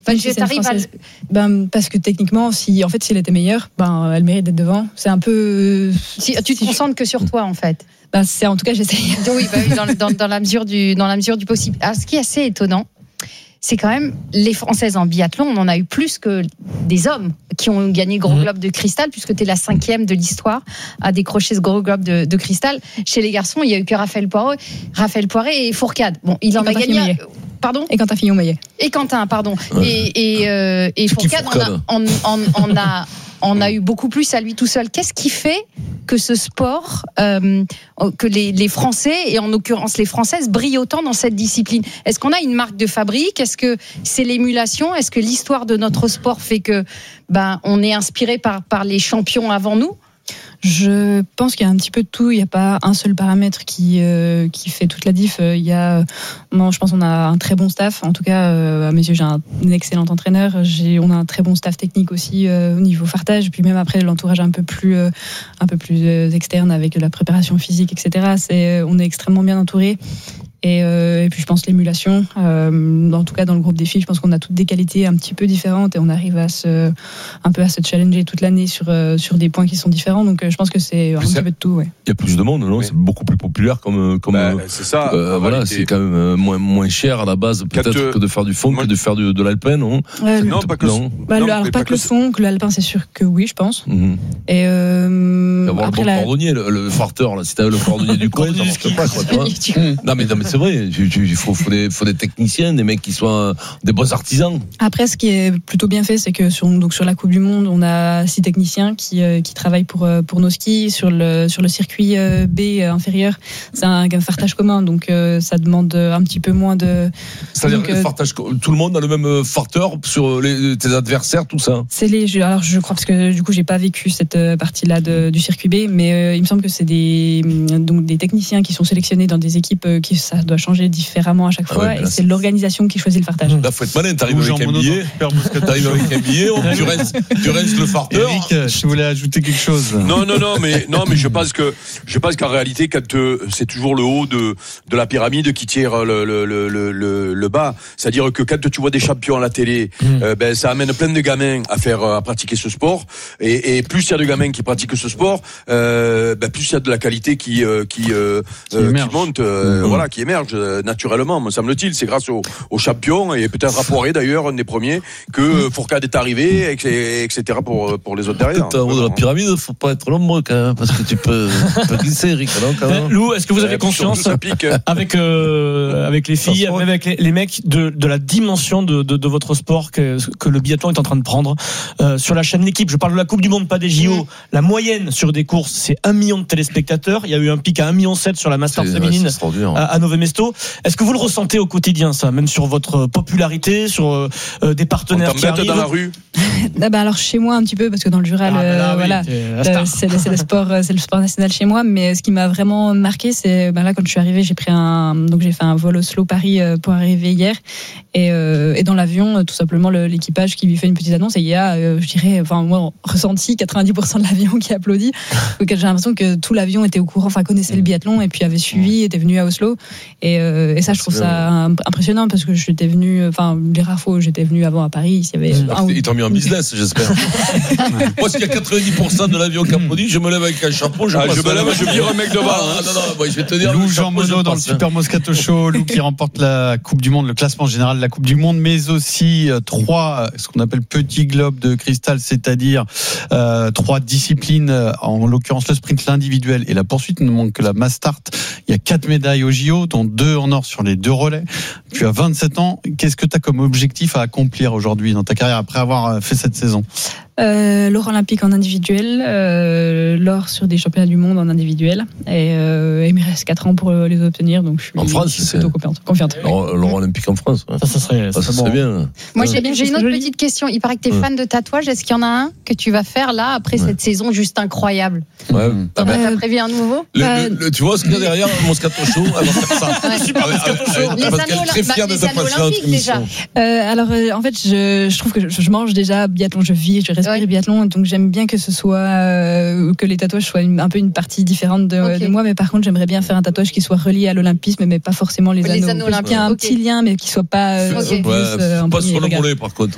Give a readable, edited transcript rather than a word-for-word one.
Parce que techniquement, si elle était meilleure, elle mérite d'être devant. C'est un peu. Tu te concentres que sur toi, en fait. En tout cas, j'essaye. Oui, dans la mesure du possible. Alors, ce qui est assez étonnant, c'est quand même les Françaises en biathlon, on en a eu plus que des hommes qui ont gagné le Gros Globe de Cristal, puisque tu es la 5e de l'histoire à décrocher ce Gros Globe de Cristal. Chez les garçons, il y a eu que Raphaël Poiré et Fourcade. Bon, il en a gagné. Pardon ? Et Quentin Fillon-Maillet. Et Quentin, pardon. Et Fourcade, on a eu beaucoup plus à lui tout seul. Qu'est-ce qui fait que ce sport, que les Français, et en l'occurrence les Françaises, brillent autant dans cette discipline ? Est-ce qu'on a une marque de fabrique ? Est-ce que c'est l'émulation ? Est-ce que l'histoire de notre sport fait que on est inspiré par les champions avant nous ? Je pense qu'il y a un petit peu de tout. Il n'y a pas un seul paramètre qui fait toute la diff. Je pense qu'on a un très bon staff. En tout cas, à mes yeux, j'ai un excellent entraîneur. On a un très bon staff technique aussi au niveau fartage. Puis même après, l'entourage un peu plus externe avec la préparation physique, etc. On est extrêmement bien entouré. Et puis je pense l'émulation, en tout cas dans le groupe des filles, je pense qu'on a toutes des qualités un petit peu différentes et on arrive un peu à se challenger toute l'année sur des points qui sont différents. Donc je pense que c'est un petit peu de tout. Ouais. Il y a plus de monde, non ? Oui. C'est beaucoup plus populaire comme c'est ça. C'est quand même moins cher à la base peut-être que de faire du fond, que de faire de l'alpin, non ? Non, pas que non. Pas que le fond, que l'alpin, c'est sûr que oui, je pense. Et avoir après le cordonnier, le farteur là, si t'avais le cordonnier du coin, ça marche pas quoi. Non mais c'est vrai, il faut des techniciens, des mecs qui soient des bons artisans. Après, ce qui est plutôt bien fait, c'est que sur la Coupe du Monde, on a 6 techniciens qui travaillent pour nos skis sur le circuit B inférieur. C'est un fartage commun, donc ça demande un petit peu moins de. C'est-à-dire le fartage, tout le monde a le même farteur sur tes adversaires, tout ça. Alors je crois, parce que du coup j'ai pas vécu cette partie-là du circuit B, mais il me semble que c'est des techniciens qui sont sélectionnés dans des équipes ça doit changer différemment à chaque fois, et c'est l'organisation qui choisit le fartage. Là, faut être malin, t'arrives avec un billet, tu restes le farteur. Eric, je voulais ajouter quelque chose. Non, mais je pense qu'en réalité, quand c'est toujours le haut de la pyramide qui tire le bas. C'est-à-dire que quand tu vois des champions à la télé, ça amène plein de gamins à pratiquer ce sport, et plus il y a de gamins qui pratiquent ce sport, plus il y a de la qualité qui monte, qui émerge naturellement, me semble-t-il. C'est grâce aux champions, et peut-être à Poiré d'ailleurs, un des premiers, que Fourcade est arrivé, etc. pour les autres derrière. En haut de la pyramide, faut pas être nombreux quand même, parce que tu peux glisser, Eric. Lou, est-ce que vous avez conscience avec les filles, même avec les mecs, de la dimension de votre sport que le biathlon est en train de prendre sur la chaîne L'Équipe? Je parle de la Coupe du Monde, pas des JO. La moyenne sur des courses, c'est 1 million de téléspectateurs. Il y a eu un pic à 1,7 million sur la Masters féminine à Nové Mesto. Est-ce que vous le ressentez au quotidien, ça, même sur votre popularité, sur des partenaires qui arrivent dans la rue? Alors chez moi un petit peu, parce que dans le Jural, c'est le sport national chez moi. Mais ce qui m'a vraiment marqué, c'est là quand je suis arrivée, j'ai fait un vol Oslo Paris pour arriver hier, et dans l'avion, tout simplement l'équipage qui lui fait une petite annonce, et il y a, moi ressenti 90% de l'avion qui applaudit. Donc j'ai l'impression que tout l'avion était au courant, connaissait le biathlon et puis avait suivi, était venu à Oslo, et ça je trouve ça impressionnant, parce que j'étais venu, les rares fois où j'étais venu avant à Paris, il y avait ils t'ont mis en business, j'espère. Moi, s'il y a 90% de l'avion qui applaudit, je me lève avec un chapeau, je vire un mec devant. Je vais te dire. Lou Jean Monod dans le Super Moscato Show. Lou qui remporte la Coupe du Monde, le classement général de la Coupe du Monde, mais aussi 3, ce qu'on appelle petits globes de cristal, c'est-à-dire 3 disciplines, en l'occurrence le sprint, l'individuel et la poursuite. Il ne manque que la mass start. Il y a 4 médailles au JO, dont 2 en or sur les 2 relais. Tu as 27 ans. Qu'est-ce que tu as comme objectif à accomplir aujourd'hui dans ta carrière après avoir fait cette saison? L'or olympique en individuel, l'or sur des championnats du monde en individuel, et il me reste 4 ans pour les obtenir, donc je suis plutôt confiante. L'or olympique en France, ça serait bien. Moi j'ai une autre petite question. Il paraît que tu es fan de tatouage. Est-ce qu'il y en a un que tu vas faire là après cette saison juste incroyable? T'as prévu un nouveau? Tu vois ce qu'il y a derrière Moscato Show? Super Moscato Show. Les anneaux olympiques déjà. Alors en fait je trouve que je mange déjà biathlon, je vis, je respire biathlon, donc j'aime bien que ce soit que les tatouages soient un peu une partie différente de moi, mais par contre j'aimerais bien faire un tatouage qui soit relié à l'olympisme, mais pas forcément les anneaux olympiques. Il y a un petit lien, mais qui soit pas pas sur le mollet par contre.